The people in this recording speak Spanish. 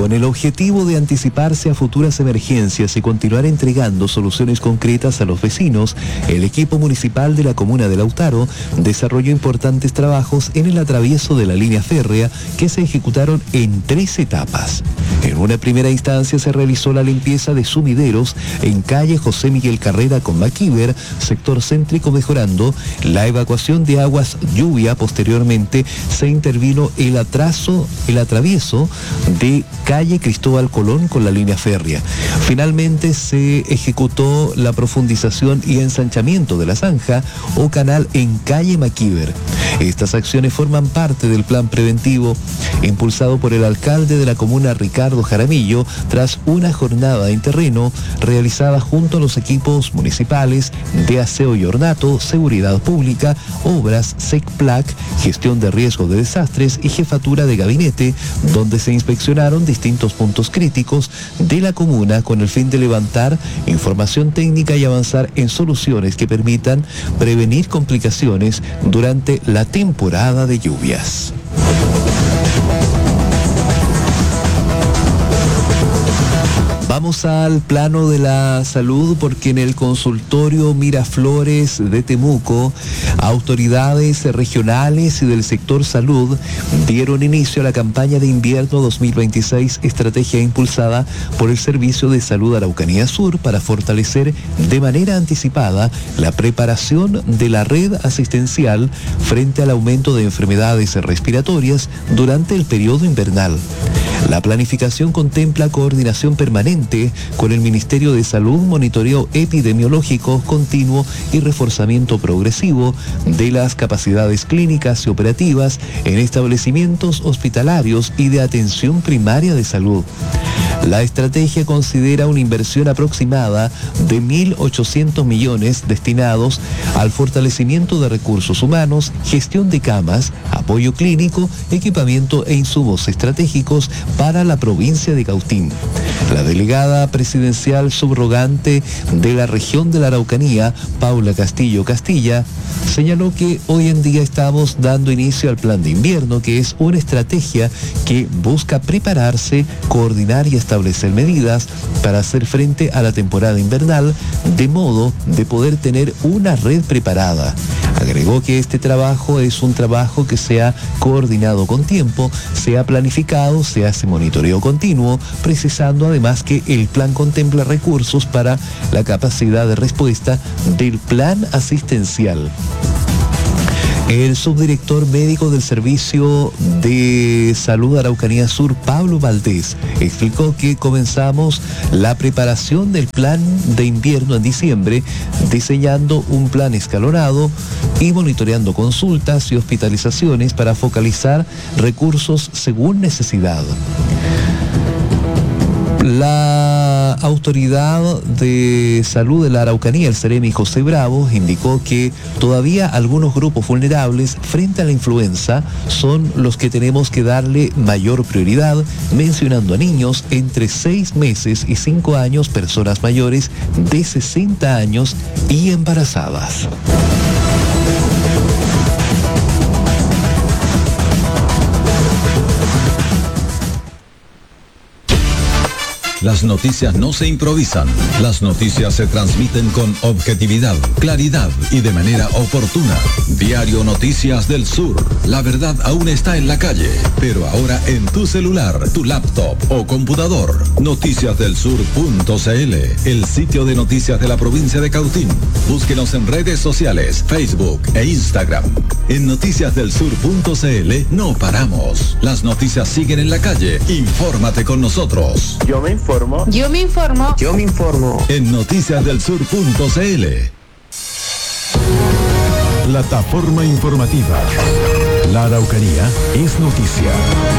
Con el objetivo de anticiparse a futuras emergencias y continuar entregando soluciones concretas a los vecinos, el equipo municipal de la comuna de Lautaro desarrolló importantes trabajos en el atravieso de la línea férrea que se ejecutaron en 3 etapas. En una primera instancia se realizó la limpieza de sumideros en calle José Miguel Carrera con Maquiver, sector céntrico, mejorando la evacuación de aguas lluvia. Posteriormente se intervino el atravieso de calle Cristóbal Colón con la línea férrea. Finalmente se ejecutó la profundización y ensanchamiento de la zanja o canal en calle Maquiver. Estas acciones forman parte del plan preventivo impulsado por el alcalde de la comuna, Ricardo Jaramillo, tras una jornada en terreno realizada junto a los equipos municipales de aseo y ornato, seguridad pública, obras, SECPLAC, gestión de riesgo de desastres y jefatura de gabinete, donde se inspeccionaron distintos puntos críticos de la comuna con el fin de levantar información técnica y avanzar en soluciones que permitan prevenir complicaciones durante la temporada de lluvias. Vamos al plano de la salud porque en el consultorio Miraflores de Temuco, autoridades regionales y del sector salud dieron inicio a la campaña de invierno 2026, estrategia impulsada por el Servicio de Salud Araucanía Sur para fortalecer de manera anticipada la preparación de la red asistencial frente al aumento de enfermedades respiratorias durante el periodo invernal. La planificación contempla coordinación permanente con el Ministerio de Salud, monitoreo epidemiológico continuo y reforzamiento progresivo de las capacidades clínicas y operativas en establecimientos hospitalarios y de atención primaria de salud. La estrategia considera una inversión aproximada de 1.800 millones destinados al fortalecimiento de recursos humanos, gestión de camas, apoyo clínico, equipamiento e insumos estratégicos para la provincia de Cautín. La delegada presidencial subrogante de la región de la Araucanía, Paula Castillo Castilla, señaló que hoy en día estamos dando inicio al plan de invierno, que es una estrategia que busca prepararse, coordinar y establecer medidas para hacer frente a la temporada invernal, de modo de poder tener una red preparada. Agregó que este trabajo es un trabajo que se ha coordinado con tiempo, se ha planificado, se hace monitoreo continuo, precisando además que el plan contempla recursos para la capacidad de respuesta del plan asistencial. El subdirector médico del Servicio de Salud Araucanía Sur, Pablo Valdés, explicó que comenzamos la preparación del plan de invierno en diciembre, diseñando un plan escalonado y monitoreando consultas y hospitalizaciones para focalizar recursos según necesidad. La autoridad de salud de la Araucanía, el Seremi José Bravo, indicó que todavía algunos grupos vulnerables frente a la influenza son los que tenemos que darle mayor prioridad, mencionando a niños entre 6 meses y 5 años, personas mayores de 60 años y embarazadas. Las noticias no se improvisan, las noticias se transmiten con objetividad, claridad y de manera oportuna. Diario Noticias del Sur, la verdad aún está en la calle, pero ahora en tu celular, tu laptop o computador. Noticiasdelsur.cl, el sitio de noticias de la provincia de Cautín. Búsquenos en redes sociales, Facebook e Instagram. En noticiasdelsur.cl no paramos. Las noticias siguen en la calle. Infórmate con nosotros. Yo me informo. Yo me informo. Yo me informo. En noticiasdelsur.cl. Plataforma informativa. La Araucanía es noticia.